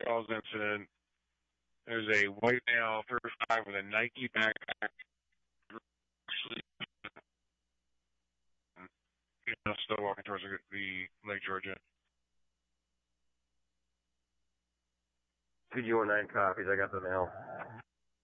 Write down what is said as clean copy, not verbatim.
Charles incident. There's a white male, 35, with a Nike backpack. Still walking towards the Lake Georgia. 2G19 copies. I got the mail.